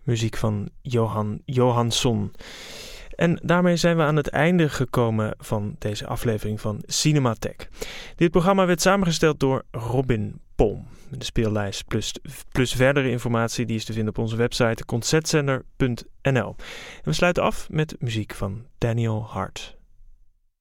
Muziek van Johan Johansson. En daarmee zijn we aan het einde gekomen van deze aflevering van Cinematheek. Dit programma werd samengesteld door Robin Polm. De speellijst plus verdere informatie die is te vinden op onze website concertzender.nl. En we sluiten af met muziek van Daniel Hart.